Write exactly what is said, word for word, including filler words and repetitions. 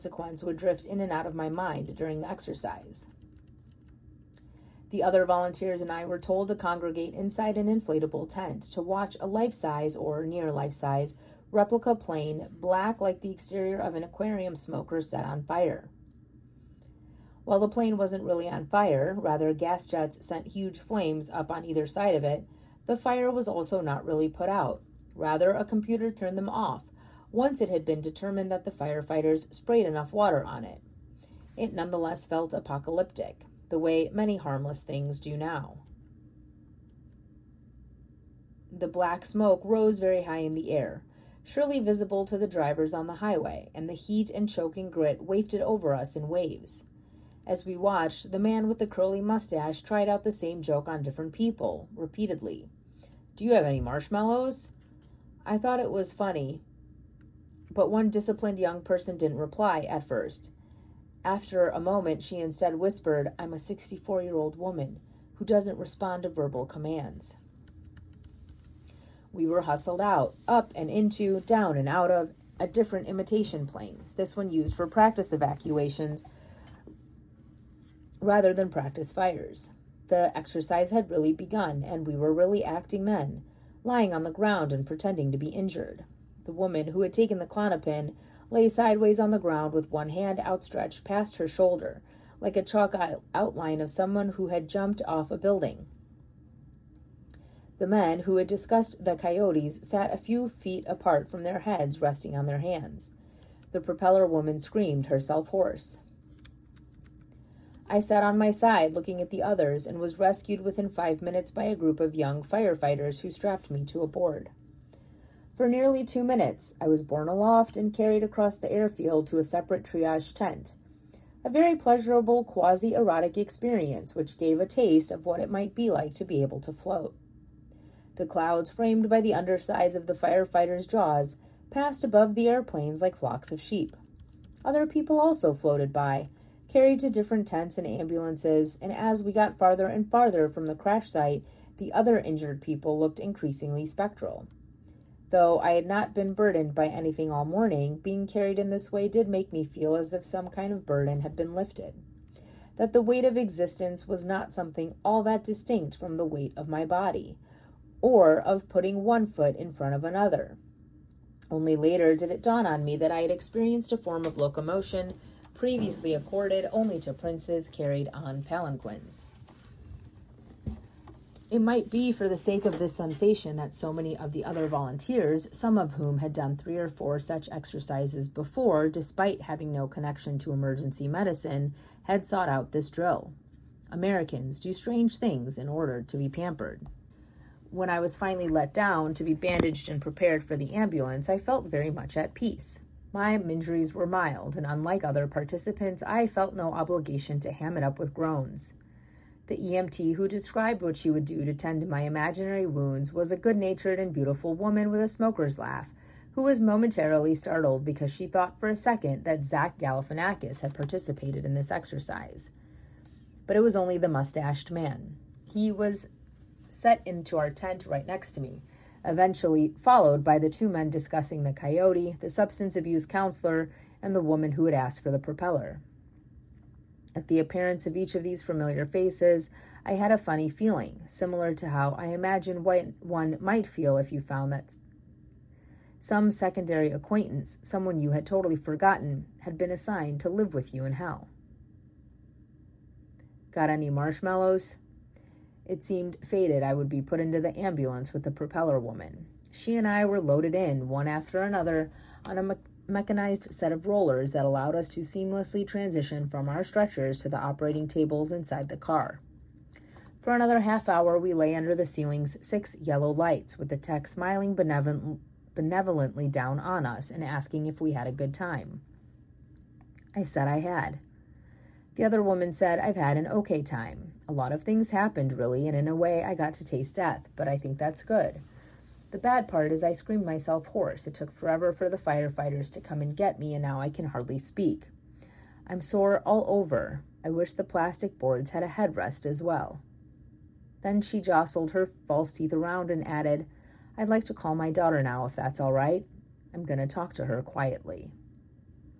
consequence would drift in and out of my mind during the exercise. The other volunteers and I were told to congregate inside an inflatable tent to watch a life-size or near life-size replica plane, black like the exterior of an aquarium smoker, set on fire. While the plane wasn't really on fire, rather gas jets sent huge flames up on either side of it, the fire was also not really put out. Rather, a computer turned them off once it had been determined that the firefighters sprayed enough water on it. It nonetheless felt apocalyptic, the way many harmless things do now. The black smoke rose very high in the air, surely visible to the drivers on the highway, and the heat and choking grit wafted over us in waves. As we watched, the man with the curly mustache tried out the same joke on different people, repeatedly. "Do you have any marshmallows?" I thought it was funny, but one disciplined young person didn't reply at first. After a moment, she instead whispered, "I'm a sixty-four-year-old woman who doesn't respond to verbal commands." We were hustled out, up and into, down and out of a different imitation plane, this one used for practice evacuations rather than practice fires. The exercise had really begun, and we were really acting then, lying on the ground and pretending to be injured. The woman who had taken the Klonopin lay sideways on the ground with one hand outstretched past her shoulder, like a chalk outline of someone who had jumped off a building. The men who had discussed the coyotes sat a few feet apart from their heads, resting on their hands. The propeller woman screamed, herself hoarse. I sat on my side, looking at the others, and was rescued within five minutes by a group of young firefighters who strapped me to a board. For nearly two minutes, I was borne aloft and carried across the airfield to a separate triage tent. A very pleasurable, quasi-erotic experience, which gave a taste of what it might be like to be able to float. The clouds framed by the undersides of the firefighters' jaws passed above the airplanes like flocks of sheep. Other people also floated by, carried to different tents and ambulances, and as we got farther and farther from the crash site, the other injured people looked increasingly spectral. Though I had not been burdened by anything all morning, being carried in this way did make me feel as if some kind of burden had been lifted, that the weight of existence was not something all that distinct from the weight of my body, or of putting one foot in front of another. Only later did it dawn on me that I had experienced a form of locomotion previously accorded only to princes carried on palanquins. It might be for the sake of this sensation that so many of the other volunteers, some of whom had done three or four such exercises before, despite having no connection to emergency medicine, had sought out this drill. Americans do strange things in order to be pampered. When I was finally let down to be bandaged and prepared for the ambulance, I felt very much at peace. My injuries were mild, and unlike other participants, I felt no obligation to ham it up with groans. The E M T who described what she would do to tend to my imaginary wounds was a good-natured and beautiful woman with a smoker's laugh, who was momentarily startled because she thought for a second that Zach Galifianakis had participated in this exercise. But it was only the mustached man. He was set into our tent right next to me, eventually followed by the two men discussing the coyote, the substance abuse counselor, and the woman who had asked for the propeller. At the appearance of each of these familiar faces, I had a funny feeling, similar to how I imagine one might feel if you found that some secondary acquaintance, someone you had totally forgotten, had been assigned to live with you in hell. Got any marshmallows? It seemed fated I would be put into the ambulance with the propeller woman. She and I were loaded in, one after another, on a me- mechanized set of rollers that allowed us to seamlessly transition from our stretchers to the operating tables inside the car. For another half hour, we lay under the ceiling's six yellow lights, with the tech smiling benevolent, benevolently down on us and asking if we had a good time. I said I had. The other woman said, I've had an okay time. A lot of things happened, really, and in a way I got to taste death, but I think that's good. The bad part is I screamed myself hoarse. It took forever for the firefighters to come and get me, and now I can hardly speak. I'm sore all over. I wish the plastic boards had a headrest as well. Then she jostled her false teeth around and added, I'd like to call my daughter now, if that's all right. I'm going to talk to her quietly.